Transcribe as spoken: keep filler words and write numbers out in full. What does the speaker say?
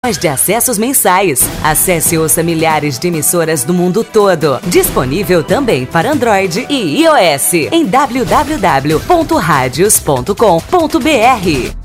plataformas de acessos mensais. Acesse e ouça milhares de emissoras do mundo todo. Disponível também para Android e iOS em w w w ponto radios ponto com ponto b r.